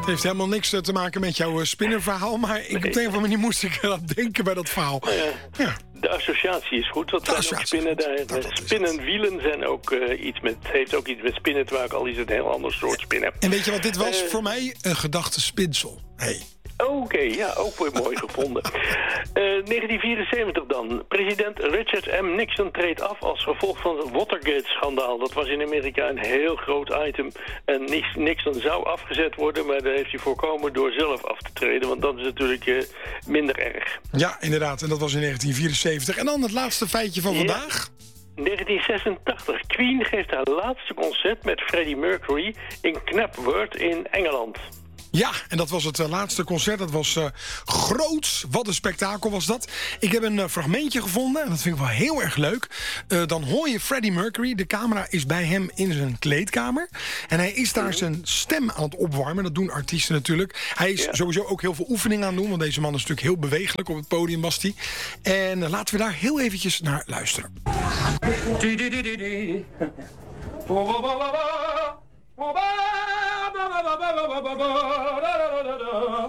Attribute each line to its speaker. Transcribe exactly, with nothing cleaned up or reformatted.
Speaker 1: heeft helemaal niks te maken met jouw spinnenverhaal, maar ik,
Speaker 2: Nee.
Speaker 1: op de een of andere manier moest ik eraan denken bij dat verhaal.
Speaker 2: Nou ja,
Speaker 1: Ja.
Speaker 2: de associatie is goed. Dat zijn ook
Speaker 1: associatie
Speaker 2: spinnen.
Speaker 1: is goed.
Speaker 2: Daar,
Speaker 1: Dat- dat is
Speaker 2: spinnenwielen zijn ook uh, iets met, heeft ook iets met spinnen te maken, al is het een heel ander soort spinnen.
Speaker 1: En weet je wat dit was?
Speaker 2: Uh,
Speaker 1: Voor mij een gedachtespinsel. Hey.
Speaker 2: Oké, ja, ook weer mooi gevonden. Uh, negentien vierenzeventig dan. President Richard M. Nixon treedt af als gevolg van het Watergate-schandaal. Dat was in Amerika een heel groot item. En Nixon zou afgezet worden, maar daar heeft hij voorkomen door zelf af te treden. Want dat is natuurlijk uh, minder erg.
Speaker 1: Ja, inderdaad. En dat was in negentien vierenzeventig. En dan het laatste feitje van
Speaker 2: Ja.
Speaker 1: vandaag.
Speaker 2: negentien zesentachtig. Queen geeft haar laatste concert met Freddie Mercury in Knapworth in Engeland.
Speaker 1: Ja, en dat was het uh, laatste concert. Dat was uh, groots. Wat een spektakel was dat. Ik heb een uh, fragmentje gevonden. En dat vind ik wel heel erg leuk. Uh, dan hoor je Freddie Mercury. De camera is bij hem in zijn kleedkamer. En hij is daar zijn stem aan het opwarmen. Dat doen artiesten natuurlijk. Hij is
Speaker 2: Ja.
Speaker 1: sowieso ook heel veel oefening aan het doen. Want deze man is natuurlijk heel bewegelijk. Op het podium was hij. En uh, laten we daar heel eventjes naar luisteren.